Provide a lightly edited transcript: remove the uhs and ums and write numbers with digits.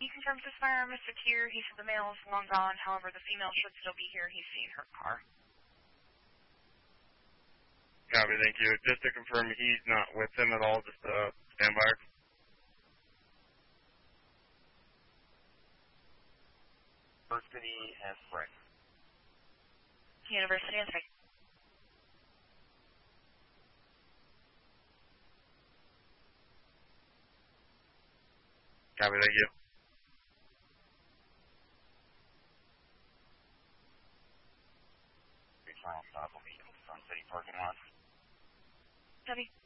He confirms this firearm is secure. He said the male is long gone. However, the female should still be here. He's seen her car. Copy, thank you. Just to confirm, he's not with him at all, just stand by. University and Spring. University and Spring. Copy, thank you. Final stop will be Sun City parking lot. Copy.